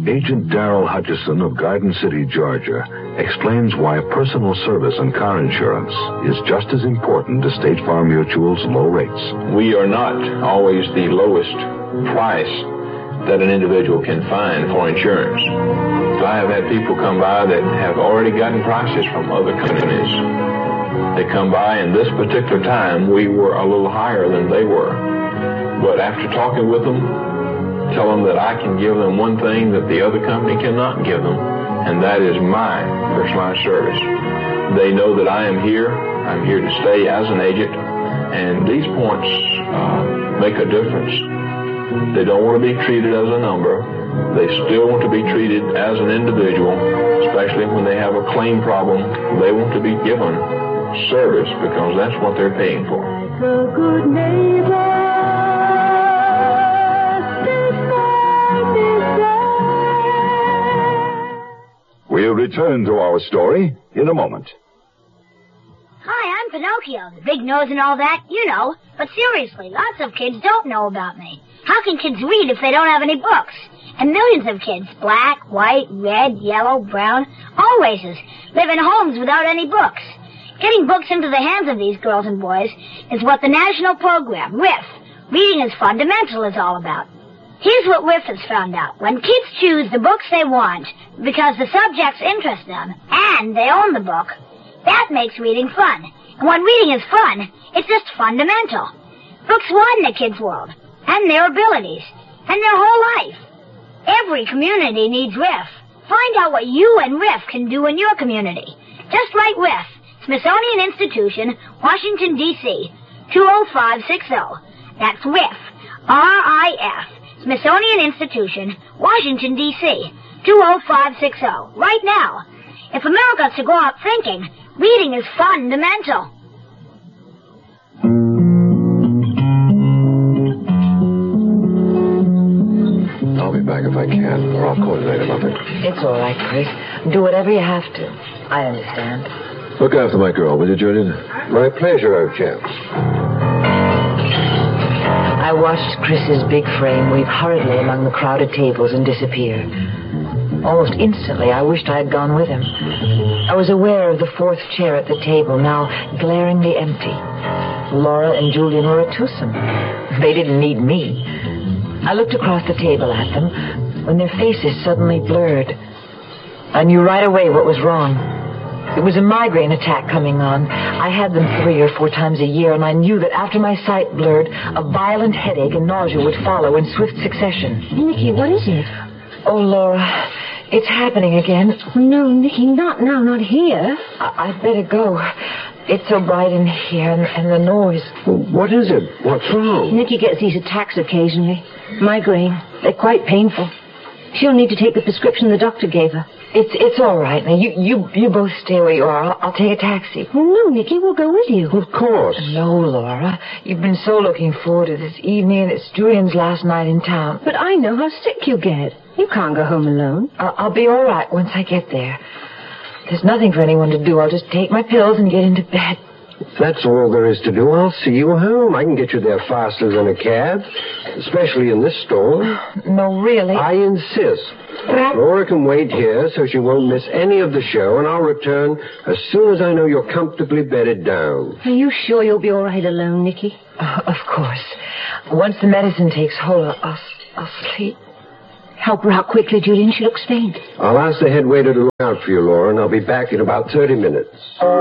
Agent Darrell Hutchison of Garden City, Georgia, explains why personal service and car insurance is just as important as State Farm Mutual's low rates. We are not always the lowest price that an individual can find for insurance. So I have had people come by that have already gotten prices from other companies. They come by, and this particular time, we were a little higher than they were. But after talking with them, tell them that I can give them one thing that the other company cannot give them, and that is my personalized service. They know that I am here. I'm here to stay as an agent, and these points make a difference. They don't want to be treated as a number. They still want to be treated as an individual, especially when they have a claim problem. They want to be given service because that's what they're paying for. Like a good neighbor. We'll return to our story in a moment. Hi, I'm Pinocchio, the big nose and all that, you know. But seriously, lots of kids don't know about me. How can kids read if they don't have any books? And millions of kids, black, white, red, yellow, brown, all races, live in homes without any books. Getting books into the hands of these girls and boys is what the national program, RIF, Reading is Fundamental, is all about. Here's what RIF has found out. When kids choose the books they want because the subjects interest them and they own the book, that makes reading fun. And when reading is fun, it's just fundamental. Books widen the kids' world and their abilities and their whole life. Every community needs RIF. Find out what you and RIF can do in your community. Just write RIF, Smithsonian Institution, Washington, D.C., 20560. That's RIF, R-I-F. Smithsonian Institution, Washington, D.C., 20560, right now. If America's to go out thinking, reading is fundamental. I'll be back if I can, or I'll call you later, Mother. It's all right, Chris. Do whatever you have to. I understand. Look after my girl, will you, Julian? My pleasure, old chap. I watched Chris's big frame weave hurriedly among the crowded tables and disappear. Almost instantly, I wished I had gone with him. I was aware of the fourth chair at the table, now glaringly empty. Laura and Julian were a twosome. They didn't need me. I looked across the table at them when their faces suddenly blurred. I knew right away what was wrong. It was a migraine attack coming on. I had them 3 or 4 times a year, and I knew that after my sight blurred, a violent headache and nausea would follow in swift succession. Nicky, what is it? Oh, Laura, it's happening again. No, Nicky, not now, not here. I'd better go. It's so bright in here, and the noise. Well, what is it? What's wrong? Nicky gets these attacks occasionally. Migraine. They're quite painful. She'll need to take the prescription the doctor gave her. It's all right. Now, you both stay where you are. I'll take a taxi. Oh, no, Nicky, we'll go with you. Of course. No, Laura. You've been so looking forward to this evening, and it's Julian's last night in town. But I know how sick you get. You can't go home alone. I'll be all right once I get there. There's nothing for anyone to do. I'll just take my pills and get into bed. If that's all there is to do, I'll see you home. I can get you there faster than a cab, especially in this storm. No, really. I insist. Laura can wait here so she won't miss any of the show, and I'll return as soon as I know you're comfortably bedded down. Are you sure you'll be all right alone, Nicky? Of course. Once the medicine takes hold, I'll sleep. Help her out quickly, Julian. She looks faint. I'll ask the head waiter to look out for you, Laura, and I'll be back in about 30 minutes.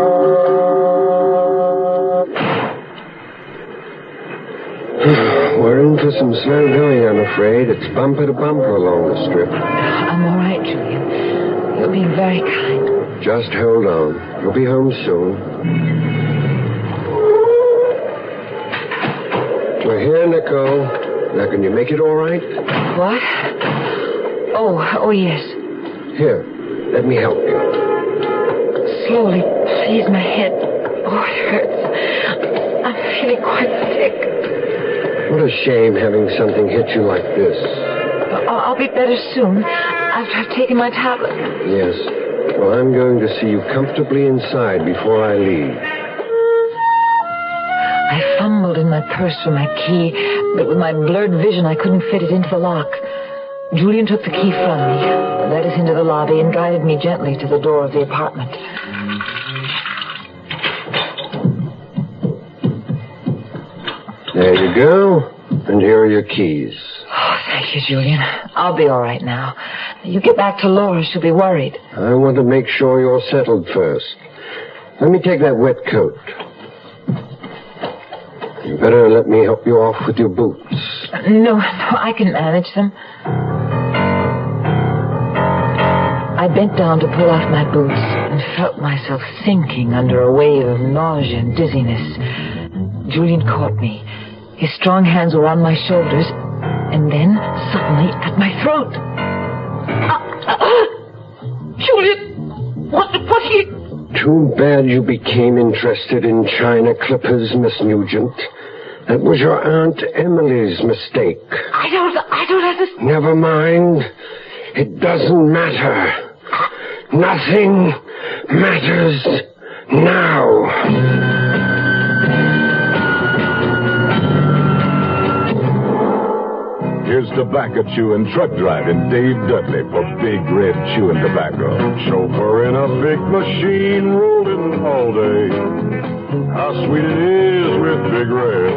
We're in for some slow going, I'm afraid. It's bumper to bumper along the strip. I'm all right, Julian. You're being very kind. Just hold on. You'll be home soon. We're here, Nicole. Now, can you make it all right? What? Oh, yes. Here, let me help you. Slowly, please, my head. Oh, it hurts. I'm feeling quite sick. What a shame having something hit you like this. I'll be better soon, after I've taken my tablet. Yes. Well, I'm going to see you comfortably inside before I leave. I fumbled in my purse for my key, but with my blurred vision, I couldn't fit it into the lock. Julian took the key from me, led us into the lobby, and guided me gently to the door of the apartment. There you go. And here are your keys. Oh, thank you, Julian. I'll be all right now. You get back to Laura. She'll be worried. I want to make sure you're settled first. Let me take that wet coat. You better let me help you off with your boots. No, I can manage them. I bent down to pull off my boots and felt myself sinking under a wave of nausea and dizziness. Julian caught me. His strong hands were on my shoulders, and then, suddenly, at my throat. Julian! What are you... Too bad you became interested in China clippers, Miss Nugent. That was your Aunt Emily's mistake. I don't understand. Never mind. It doesn't matter. Nothing matters now. Here's tobacco chewing, truck driving Dave Dudley for Big Red Chewing Tobacco. Chauffeur in a big machine rolling all day. How sweet it is with Big Red.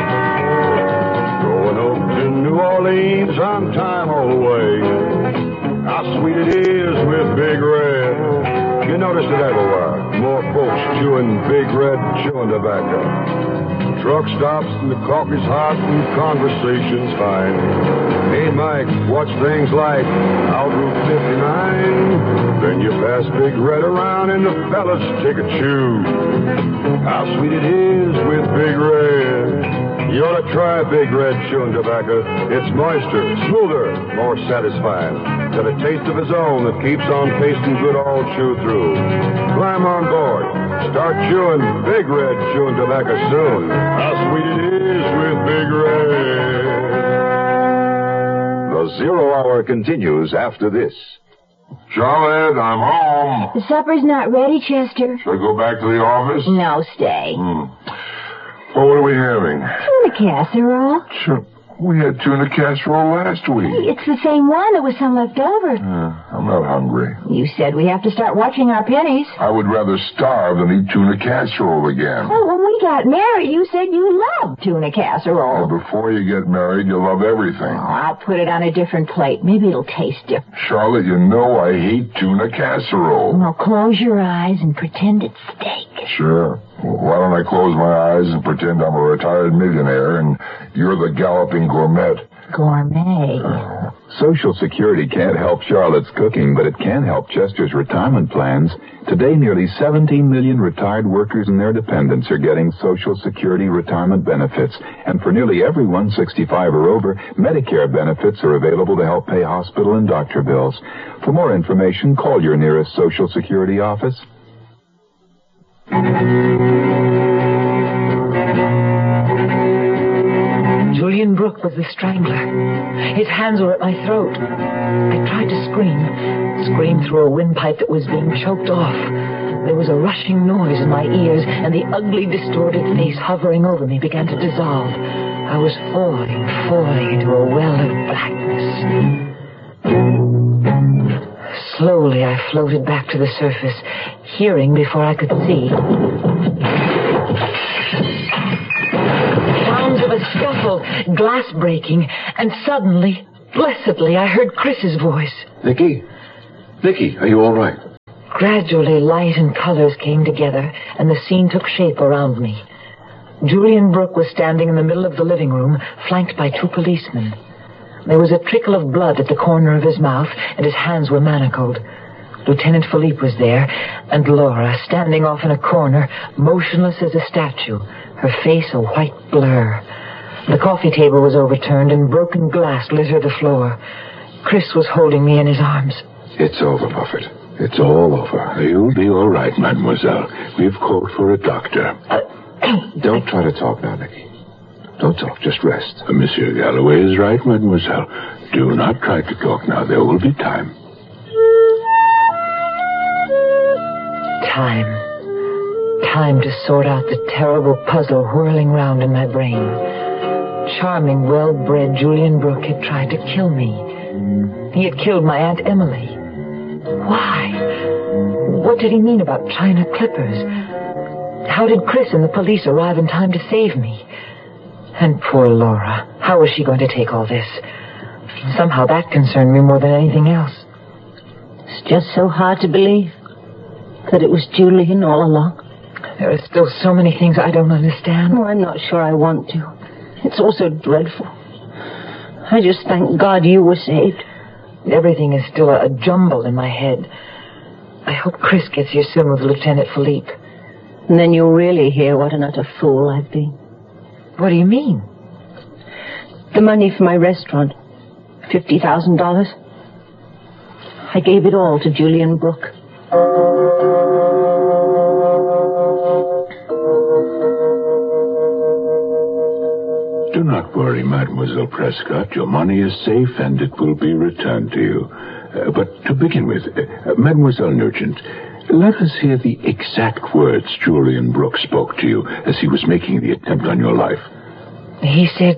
Going up to New Orleans on time all the way. How sweet it is with Big Red. You noticed it everywhere. More folks chewing Big Red Chewing Tobacco. Truck stops and the coffee's hot and conversation's fine. Hey, Mike, watch things like out Route 59. Then you pass Big Red around and the fellas take a chew. How sweet it is with Big Red. You ought to try Big Red Chewing Tobacco. It's moister, smoother, more satisfying. Got a taste of its own that keeps on tasting good all chew through. Climb on board. Start chewing Big Red Chewing Tobacco soon. How sweet it is with Big Red. The 0 Hour continues after this. Charlotte, I'm home. The supper's not ready, Chester. Should I go back to the office? No, stay. Well, what are we having? Tuna casserole. Sure. We had tuna casserole last week. It's the same one. There was some left over. I'm not hungry. You said we have to start watching our pennies. I would rather starve than eat tuna casserole again. Oh, when we got married, you said you loved tuna casserole. Well, before you get married, you love everything. Oh, I'll put it on a different plate. Maybe it'll taste different. Charlotte, you know I hate tuna casserole. Well, close your eyes and pretend it's steak. Sure. Well, why don't I close my eyes and pretend I'm a retired millionaire and you're the galloping gourmet? Gourmet. Social Security can't help Charlotte's cooking, but it can help Chester's retirement plans. Today, nearly 17 million retired workers and their dependents are getting Social Security retirement benefits. And for nearly everyone 65 or over, Medicare benefits are available to help pay hospital and doctor bills. For more information, call your nearest Social Security office. Julian Brooke was the strangler. His hands were at my throat. I tried to scream through a windpipe that was being choked off. There was a rushing noise in my ears, and the ugly, distorted face hovering over me began to dissolve. I was falling into a well of blackness. Slowly, I floated back to the surface, hearing before I could see. Sounds of a scuffle, glass breaking, and suddenly, blessedly, I heard Chris's voice. Nicky, are you all right? Gradually, light and colors came together, and the scene took shape around me. Julian Brooke was standing in the middle of the living room, flanked by 2 policemen. There was a trickle of blood at the corner of his mouth, and his hands were manacled. Lieutenant Philippe was there, and Laura, standing off in a corner, motionless as a statue, her face a white blur. The coffee table was overturned, and broken glass littered the floor. Chris was holding me in his arms. It's over, Buffett. It's all over. You'll be all right, mademoiselle. We've called for a doctor. Don't try to talk now, Nicky. Don't talk, just rest. Monsieur Galloway is right, mademoiselle. Do not try to talk now. There will be time. Time to sort out the terrible puzzle whirling round in my brain. Charming, well-bred Julian Brooke had tried to kill me. He had killed my Aunt Emily. Why? What did he mean about China clippers? How did Chris and the police arrive in time to save me? And poor Laura, how was she going to take all this? Somehow that concerned me more than anything else. It's just so hard to believe that it was Julian all along. There are still so many things I don't understand. Oh, I'm not sure I want to. It's all so dreadful. I just thank God you were saved. Everything is still a jumble in my head. I hope Chris gets here soon with Lieutenant Philippe. And then you'll really hear what an utter fool I've been. What do you mean? The money for my restaurant, $50,000. I gave it all to Julian Brooke. Do not worry, Mademoiselle Prescott. Your money is safe and it will be returned to you. But to begin with, Mademoiselle Nugent, let us hear the exact words Julian Brooke spoke to you as he was making the attempt on your life. He said,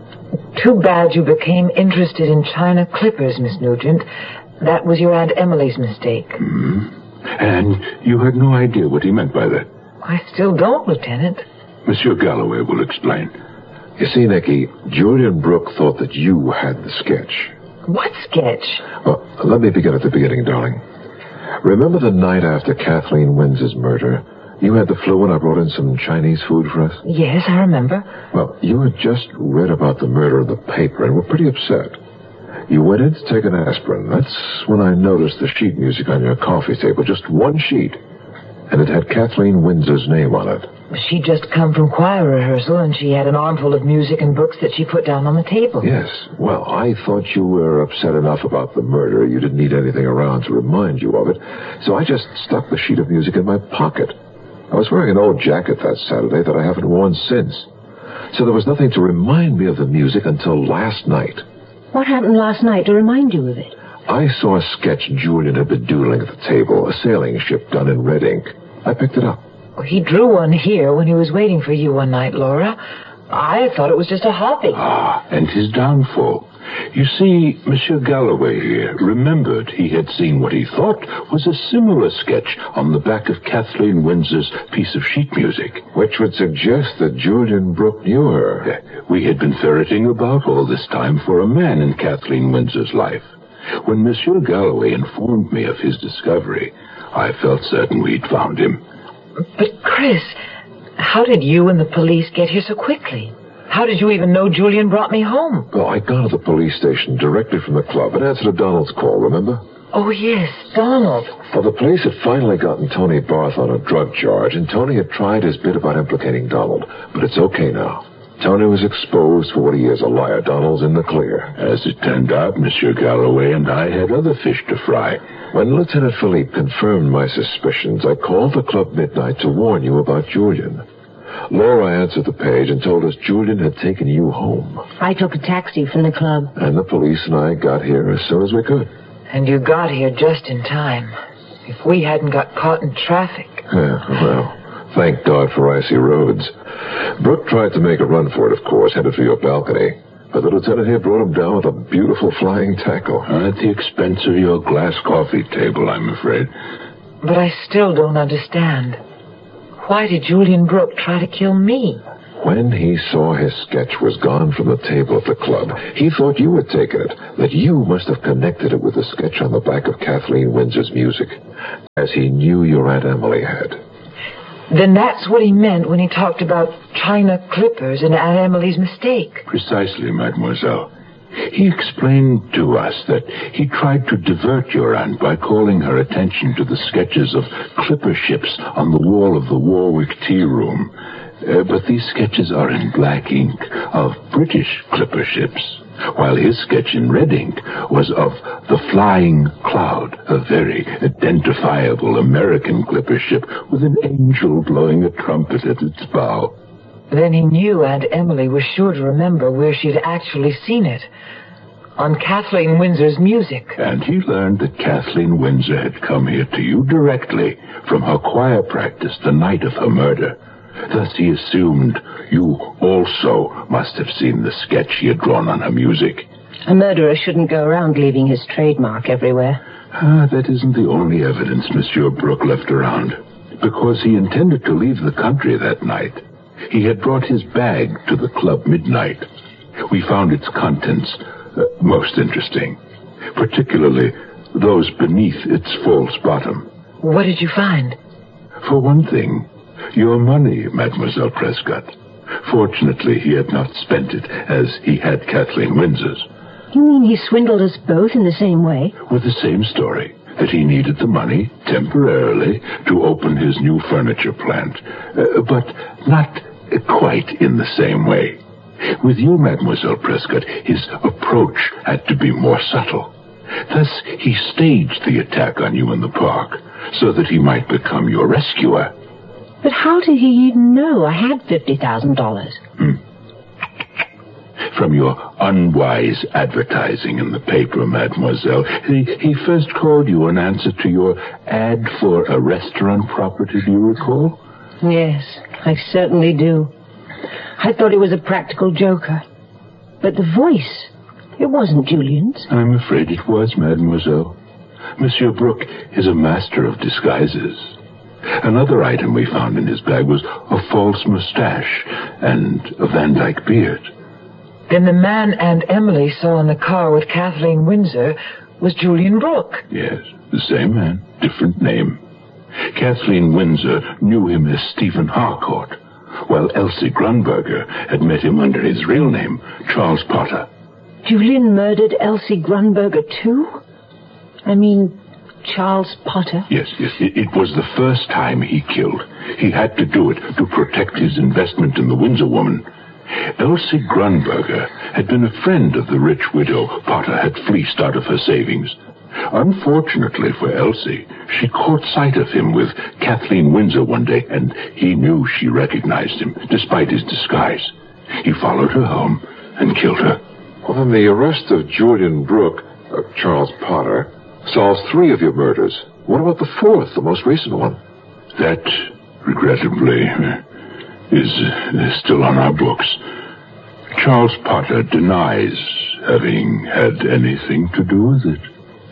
"Too bad you became interested in China clippers, Miss Nugent. That was your Aunt Emily's mistake." Mm-hmm. And you had no idea what he meant by that? I still don't, Lieutenant. Monsieur Galloway will explain. You see, Nicky, Julian Brooke thought that you had the sketch. What sketch? Well, let me begin at the beginning, darling. Remember the night after Kathleen Winds's murder? You had the flu and I brought in some Chinese food for us? Yes, I remember. Well, you had just read about the murder in the paper and were pretty upset. You went in to take an aspirin. That's when I noticed the sheet music on your coffee table. Just one sheet. And it had Kathleen Winds's name on it. She'd just come from choir rehearsal, and she had an armful of music and books that she put down on the table. Yes. Well, I thought you were upset enough about the murder you didn't need anything around to remind you of it, so I just stuck the sheet of music in my pocket. I was wearing an old jacket that Saturday that I haven't worn since. So there was nothing to remind me of the music until last night. What happened last night to remind you of it? I saw a sketch Julian had been doodling at the table, a sailing ship done in red ink. I picked it up. He drew one here when he was waiting for you one night, Laura. I thought it was just a hobby. Ah, and his downfall. You see, Monsieur Galloway here remembered he had seen what he thought was a similar sketch on the back of Kathleen Windsor's piece of sheet music. Which would suggest that Julian Brooke knew her. We had been ferreting about all this time for a man in Kathleen Windsor's life. When Monsieur Galloway informed me of his discovery, I felt certain we'd found him. But, Chris, how did you and the police get here so quickly? How did you even know Julian brought me home? Well, I'd gone to the police station directly from the club and answered a Donald's call, remember? Oh, yes, Donald. Well, the police had finally gotten Tony Barth on a drug charge, and Tony had tried his bit about implicating Donald. But it's okay now. Tony was exposed for what he is, a liar. Donald's in the clear. As it turned out, Monsieur Galloway and I had other fish to fry. When Lieutenant Philippe confirmed my suspicions, I called the club midnight to warn you about Julian. Laura answered the page and told us Julian had taken you home. I took a taxi from the club. And the police and I got here as soon as we could. And you got here just in time. If we hadn't got caught in traffic. Yeah, well, thank God for icy roads. Brooke tried to make a run for it, of course, headed for your balcony. But the lieutenant here brought him down with a beautiful flying tackle. At the expense of your glass coffee table, I'm afraid. But I still don't understand. Why did Julian Brooke try to kill me? When he saw his sketch was gone from the table at the club, he thought you had taken it, that you must have connected it with the sketch on the back of Kathleen Windsor's music, as he knew your Aunt Emily had. Then that's what he meant when he talked about China clippers and Aunt Emily's mistake. Precisely, mademoiselle. He explained to us that he tried to divert your aunt by calling her attention to the sketches of clipper ships on the wall of the Warwick Tea Room. But these sketches are in black ink of British clipper ships, while his sketch in red ink was of the Flying Cloud, a very identifiable American clipper ship with an angel blowing a trumpet at its bow. Then he knew Aunt Emily was sure to remember where she'd actually seen it. On Kathleen Windsor's music. And he learned that Kathleen Windsor had come here to you directly from her choir practice the night of her murder. Thus he assumed you also must have seen the sketch she had drawn on her music. A murderer shouldn't go around leaving his trademark everywhere. That isn't the only evidence Monsieur Brooke left around. Because he intended to leave the country that night, he had brought his bag to the club midnight. We found its contents most interesting, particularly those beneath its false bottom. What did you find? For one thing, your money, Mademoiselle Prescott. Fortunately, he had not spent it, as he had Kathleen Windsor's. You mean he swindled us both in the same way? With the same story, that he needed the money temporarily to open his new furniture plant, but not quite in the same way. With you, Mademoiselle Prescott, his approach had to be more subtle. Thus, he staged the attack on you in the park, so that he might become your rescuer. But how did he even know I had $50,000? From your unwise advertising in the paper, Mademoiselle. He first called you in answer to your ad for a restaurant property, do you recall? Yes, I certainly do. I thought he was a practical joker. But the voice, it wasn't Julian's. I'm afraid it was, Mademoiselle. Monsieur Brooke is a master of disguises. Another item we found in his bag was a false mustache and a Van Dyke beard. Then the man Aunt Emily saw in the car with Kathleen Windsor was Julian Brooke. Yes, the same man, different name. Kathleen Windsor knew him as Stephen Harcourt, while Elsie Grunberger had met him under his real name, Charles Potter. Julian murdered Elsie Grunberger too? I mean, Charles Potter? Yes. It was the first time he killed. He had to do it to protect his investment in the Windsor woman. Elsie Grunberger had been a friend of the rich widow Potter had fleeced out of her savings. Unfortunately for Elsie, she caught sight of him with Kathleen Windsor one day, and he knew she recognized him, despite his disguise. He followed her home and killed her. Well, then the arrest of Julian Brooke, Charles Potter, solves 3 of your murders. What about the 4th, the most recent one? That, regrettably, is still on our books. Charles Potter denies having had anything to do with it.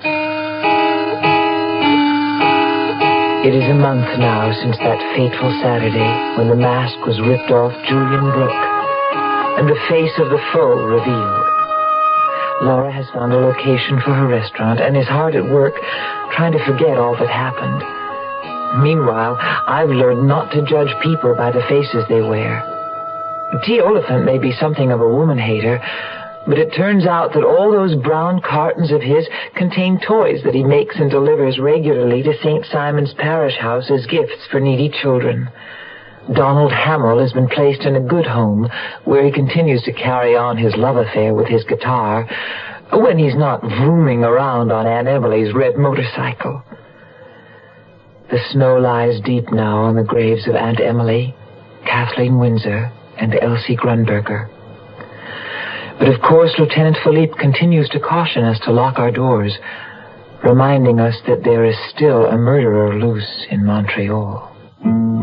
It is a month now since that fateful Saturday when the mask was ripped off Julian Brooke and the face of the foe revealed. Laura has found a location for her restaurant and is hard at work trying to forget all that happened. Meanwhile, I've learned not to judge people by the faces they wear. T. Oliphant may be something of a woman-hater, but it turns out that all those brown cartons of his contain toys that he makes and delivers regularly to St. Simon's Parish House as gifts for needy children. Donald Hamill has been placed in a good home where he continues to carry on his love affair with his guitar when he's not vrooming around on Aunt Emily's red motorcycle. The snow lies deep now on the graves of Aunt Emily, Kathleen Windsor, and Elsie Grunberger. But of course, Lieutenant Philippe continues to caution us to lock our doors, reminding us that there is still a murderer loose in Montreal.